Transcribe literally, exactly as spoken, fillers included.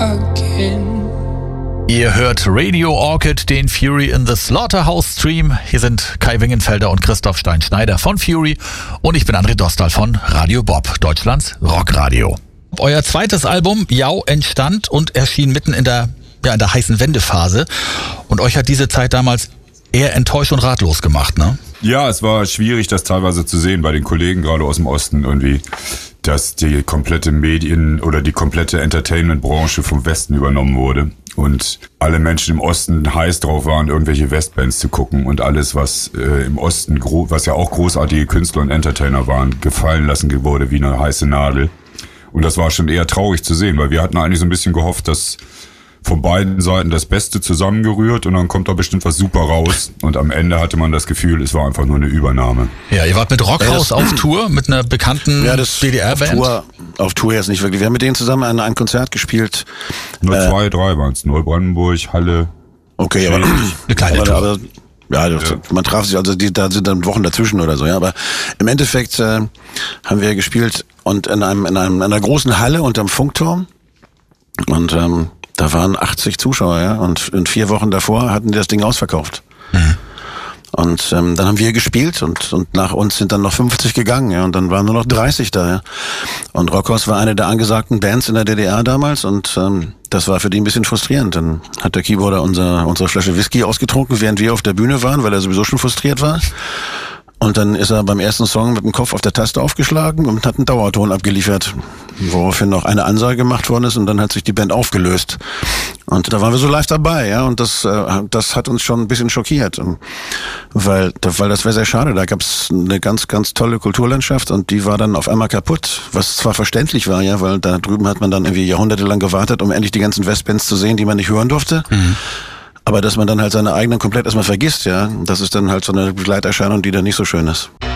again. Ihr hört Radio Orchid, den Fury in the Slaughterhouse Stream. Hier sind Kai Wingenfelder und Christoph Stein-Schneider von Fury und ich bin André Dostal von Radio Bob, Deutschlands Rockradio. Euer zweites Album, Jau, entstand und erschien mitten in der, ja, in der heißen Wendephase und euch hat diese Zeit damals eher enttäuscht und ratlos gemacht, ne? Ja, es war schwierig, das teilweise zu sehen bei den Kollegen, gerade aus dem Osten irgendwie, dass die komplette Medien- oder die komplette Entertainment-Branche vom Westen übernommen wurde. Und alle Menschen im Osten heiß drauf waren, irgendwelche Westbands zu gucken und alles, was äh, im Osten, gro- was ja auch großartige Künstler und Entertainer waren, gefallen lassen wurde wie eine heiße Nadel. Und das war schon eher traurig zu sehen, weil wir hatten eigentlich so ein bisschen gehofft, dass von beiden Seiten das Beste zusammengerührt und dann kommt da bestimmt was super raus. Und am Ende hatte man das Gefühl, es war einfach nur eine Übernahme. Ja, ihr wart mit Rockhaus auf Tour, mit einer bekannten ja, das D D R-Band. Auf Tour, auf Tour jetzt nicht wirklich. Wir haben mit denen zusammen ein, ein Konzert gespielt. Nur äh, zwei, drei waren es. Neubrandenburg, Halle. Okay, aber eine kleine aber, Tour. aber ja, das, ja, man traf sich, also die, da sind dann Wochen dazwischen oder so, ja. Aber im Endeffekt äh, haben wir gespielt und in einem, in einem, in einer großen Halle unterm Funkturm. Und ähm, da waren achtzig Zuschauer, ja. Und in vier Wochen davor hatten die das Ding ausverkauft. Mhm. Und ähm, dann haben wir gespielt und und nach uns sind dann noch fünfzig gegangen, ja. Und dann waren nur noch dreißig da, ja. Und Rockhaus war eine der angesagten Bands in der D D R damals und ähm, das war für die ein bisschen frustrierend. Dann hat der Keyboarder unser, unsere Flasche Whisky ausgetrunken, während wir auf der Bühne waren, weil er sowieso schon frustriert war. Und dann ist er beim ersten Song mit dem Kopf auf der Taste aufgeschlagen und hat einen Dauerton abgeliefert, woraufhin noch eine Ansage gemacht worden ist und dann hat sich die Band aufgelöst. Und da waren wir so live dabei, ja, und das äh, das hat uns schon ein bisschen schockiert, und, weil weil das wäre sehr schade. Da gab's eine ganz ganz tolle Kulturlandschaft und die war dann auf einmal kaputt, was zwar verständlich war, ja, weil da drüben hat man dann irgendwie jahrhundertelang gewartet, um endlich die ganzen Westbands zu sehen, die man nicht hören durfte. Mhm. Aber dass man dann halt seine eigenen komplett erstmal vergisst, ja, das ist dann halt so eine Begleiterscheinung, die dann nicht so schön ist.